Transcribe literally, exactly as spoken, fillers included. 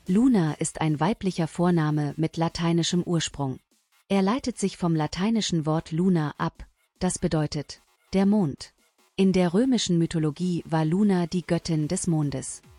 Luna ist ein weiblicher Vorname mit lateinischem Ursprung. Er leitet sich vom lateinischen Wort luna ab, das bedeutet der Mond. In der römischen Mythologie war Luna die Göttin des Mondes.